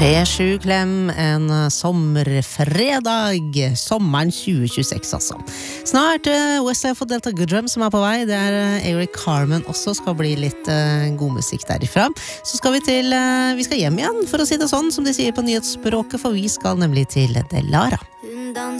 P7-klem en sommerfredag, sommeren 2026 altså. Snart Westlife og Delta Goodrum som på vei, det Eric Carmen også, skal bli litt god musikk derifra. Så skal vi skal hjem igjen, for å si det sånn, som de sier på nyhetsspråket, for vi skal nemlig til Delara. Hun danser